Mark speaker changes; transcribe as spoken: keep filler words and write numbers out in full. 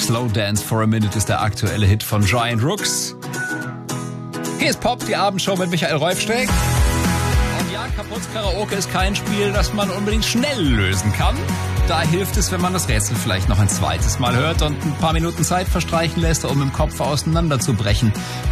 Speaker 1: Slow Dance for a Minute ist der aktuelle Hit von Giant Rooks. Hier ist Pop, die Abendshow mit Michael Räufsteck. Und ja, Kaputt-Karaoke ist kein Spiel, das man unbedingt schnell lösen kann. Da hilft es, wenn man das Rätsel vielleicht noch ein zweites Mal hört und ein paar Minuten Zeit verstreichen lässt, um im Kopf auseinanderzubrechen.